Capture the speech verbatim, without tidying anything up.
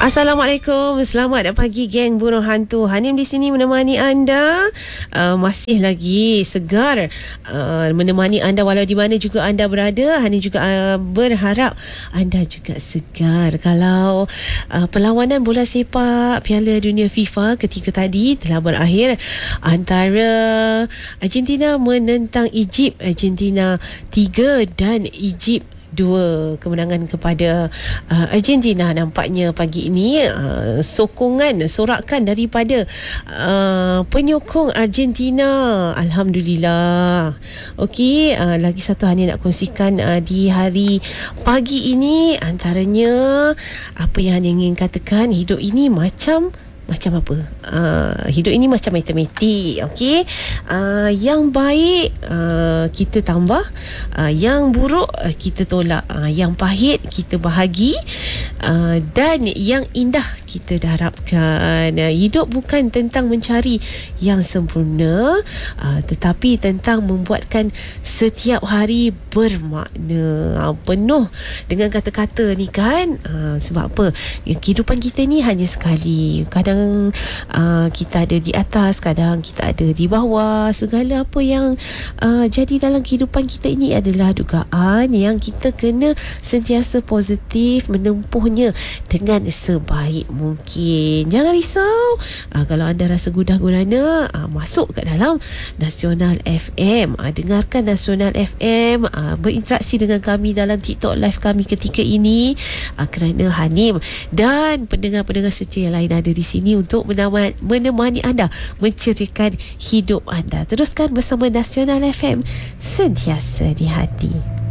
Assalamualaikum, selamat pagi geng burung hantu. Hanim di sini menemani anda, uh, masih lagi segar uh, menemani anda walau di mana juga anda berada. Hanim juga uh, berharap anda juga segar. Kalau uh, perlawanan bola sepak Piala Dunia FIFA ketiga tadi telah berakhir antara Argentina menentang Egypt. Argentina tiga dan Egypt dua kemenangan kepada uh, Argentina. Nampaknya pagi ini uh, sokongan, sorakan daripada uh, penyokong Argentina. Alhamdulillah. Okey, uh, lagi satu hal yang nak kongsikan uh, di hari pagi ini, antaranya apa yang ingin katakan, hidup ini macam Macam apa? Uh, hidup ini macam matematik. Okey, uh, yang baik uh, kita tambah, uh, yang buruk uh, kita tolak, uh, yang pahit kita bahagi, uh, dan yang indah kita darabkan. Uh, hidup bukan tentang mencari yang sempurna, uh, tetapi tentang membuatkan setiap hari bermakna. Uh, penuh dengan kata-kata ni kan. Uh, sebab apa? Kehidupan kita ni hanya sekali. Kadang Uh, kita ada di atas, kadang kita ada di bawah. Segala apa yang uh, jadi dalam kehidupan kita ini adalah dugaan yang kita kena sentiasa positif menempuhnya dengan sebaik mungkin. Jangan risau uh, kalau anda rasa gundah gulana, uh, masuk ke dalam Nasional F M, uh, dengarkan Nasional F M, uh, berinteraksi dengan kami dalam TikTok live kami ketika ini, uh, kerana Hanim dan pendengar-pendengar setia yang lain ada di sini untuk menemani anda, menceriakan hidup anda. Teruskan bersama Nasional F M, sentiasa di hati.